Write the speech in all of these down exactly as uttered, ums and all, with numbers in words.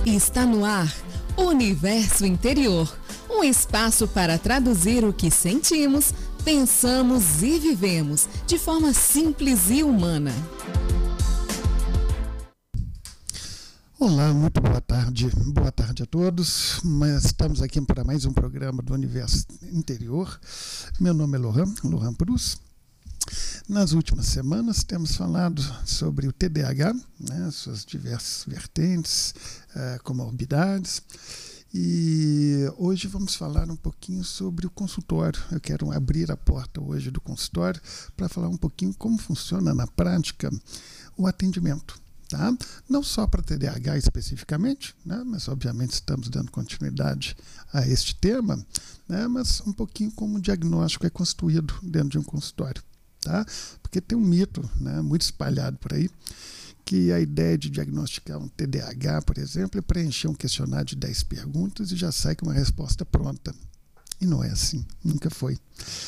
Está no ar Universo Interior, um espaço para traduzir o que sentimos, pensamos e vivemos de forma simples e humana. Olá, muito boa tarde. Boa tarde a todos. Mas estamos aqui para mais um programa do Universo Interior. Meu nome é Lohan, Lohan Prus. Nas últimas semanas temos falado sobre o T D A H, né, suas diversas vertentes, uh, comorbidades, e hoje vamos falar um pouquinho sobre o consultório. Eu quero abrir a porta hoje do consultório para falar um pouquinho como funciona na prática o atendimento. Tá? Não só para T D A H especificamente, né, mas obviamente estamos dando continuidade a este tema, né, mas um pouquinho como o diagnóstico é construído dentro de um consultório. Tá? Porque tem um mito, né, muito espalhado por aí, que a ideia de diagnosticar um T D A H, por exemplo, é preencher um questionário de dez perguntas e já sai com uma resposta pronta. E não é assim, nunca foi.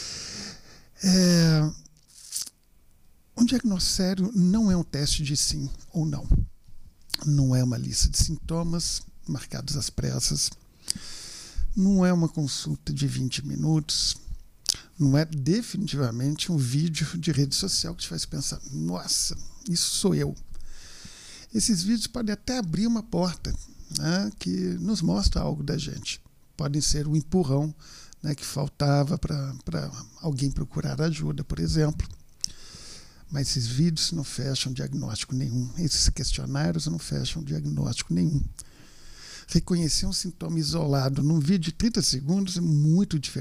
É... Um diagnóstico sério não é um teste de sim ou não. Não é uma lista de sintomas marcados às pressas. Não é uma consulta de vinte minutos. Não é definitivamente um vídeo de rede social que te faz pensar, nossa, isso sou eu. Esses vídeos podem até abrir uma porta, né, que nos mostra algo da gente. Podem ser o empurrão, né, que faltava para alguém procurar ajuda, por exemplo. Mas esses vídeos não fecham diagnóstico nenhum. Esses questionários não fecham diagnóstico nenhum. Reconhecer um sintoma isolado num vídeo de trinta segundos é muito diferente